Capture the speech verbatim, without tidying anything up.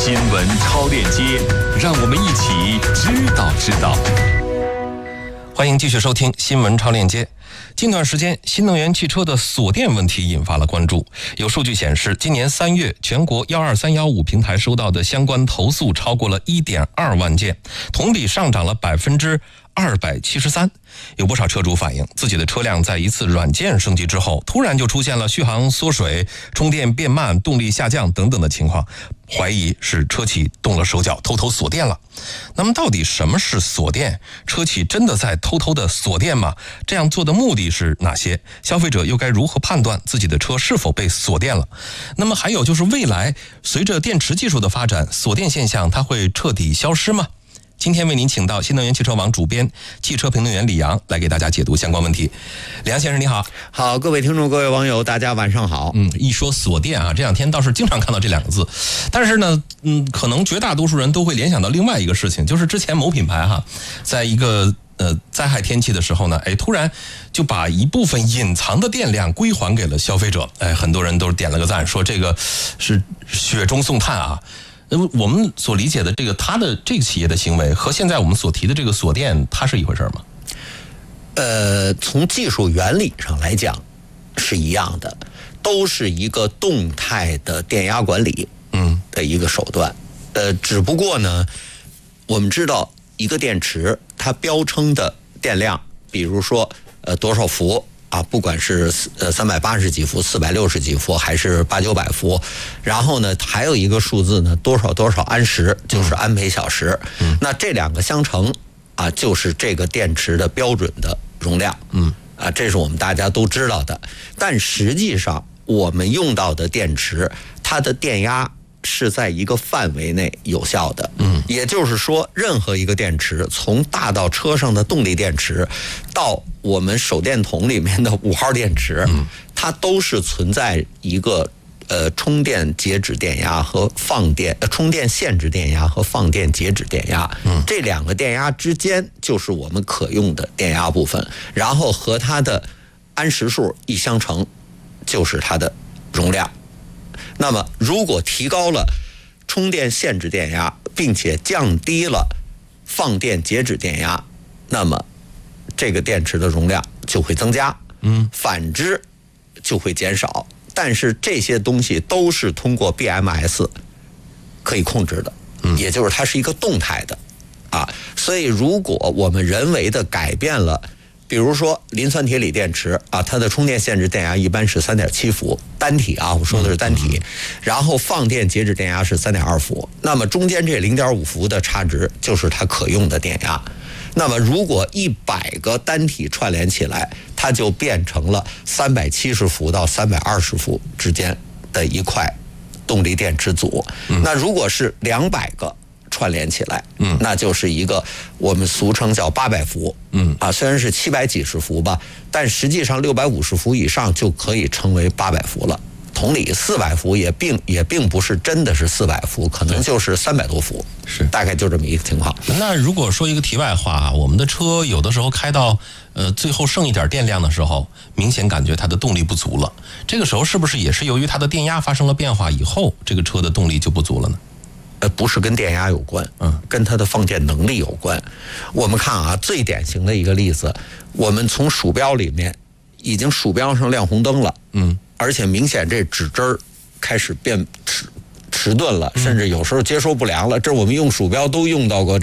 新闻超链接，让我们一起知道知道。 欢迎继续收听新闻超链接。近段时间，新能源汽车的锁电问题引发了关注。有数据显示，今年三月，全国一二三一五平台收到的相关投诉超过了 一点二万件，同比上涨了百分之二百七十三。有不少车主反映，自己的车辆在一次软件升级之后，突然就出现了续航缩水、充电变慢、动力下降等等的情况，怀疑是车企动了手脚，偷偷锁电了。那么到底什么是锁电？车企真的在偷偷的锁电吗？这样做的目的是哪些？消费者又该如何判断自己的车是否被锁电了？那么还有就是未来随着电池技术的发展，锁电现象它会彻底消失吗？今天为您请到新能源汽车网主编、汽车评论员李阳来给大家解读相关问题。李阳先生你好。 好，各位听众各位网友大家晚上好。 嗯，一说锁电啊，这两天倒是经常看到这两个字，但是呢嗯，可能绝大多数人都会联想到另外一个事情，就是之前某品牌哈，在一个呃灾害天气的时候呢，哎，突然就把一部分隐藏的电量归还给了消费者，哎，很多人都点了个赞，说这个是雪中送炭啊。我们所理解的这个它的这个企业的行为和现在我们所提的这个锁电，它是一回事吗？ 呃，从技术原理上来讲是一样的，都是一个动态的电压管理嗯的一个手段。呃，只不过呢，我们知道一个电池它标称的电量，比如说呃多少伏。啊，不管是呃三百八十几伏、四百六十几伏，还是八九百伏，然后呢，还有一个数字呢，多少多少安时，就是安培小时。嗯，那这两个相乘啊，就是这个电池的标准的容量。嗯，啊，这是我们大家都知道的。但实际上，我们用到的电池，它的电压是在一个范围内有效的。嗯，也就是说，任何一个电池，从大到车上的动力电池，到我们手电筒里面的五号电池，嗯，它都是存在一个呃充电截止电压和放电呃充电限制电压和放电截止电压。嗯，这两个电压之间就是我们可用的电压部分，然后和它的安时数一相乘，就是它的容量。那么如果提高了充电限制电压，并且降低了放电截止电压，那么这个电池的容量就会增加，嗯，反之就会减少。但是这些东西都是通过 B M S 可以控制的，嗯，也就是它是一个动态的啊。所以如果我们人为的改变了，比如说磷酸铁锂电池啊，它的充电限制电压一般是 三点七伏单体啊，我说的是单体，然后放电截止电压是 三点二伏，那么中间这 零点五伏的差值就是它可用的电压。那么如果一百个单体串联起来，它就变成了三百七十伏到三百二十伏之间的一块动力电池组。那如果是两百个串联起来，嗯，那就是一个我们俗称叫八百伏，嗯啊，虽然是七百几十伏吧，但实际上六百五十伏以上就可以称为八百伏了。同理，四百伏也并也并不是真的是四百伏，可能就是三百多伏，是大概就这么一个情况。 那如果说一个题外话，我们的车有的时候开到呃最后剩一点电量的时候，明显感觉它的动力不足了，这个时候是不是也是由于它的电压发生了变化以后，这个车的动力就不足了呢？ 呃，不是跟电压有关，嗯，跟它的放电能力有关。我们看啊，最典型的一个例子，我们从鼠标里面已经鼠标上亮红灯了，嗯，而且明显这指针儿开始变迟迟钝了，甚至有时候接收不良了。这我们用鼠标都用到过这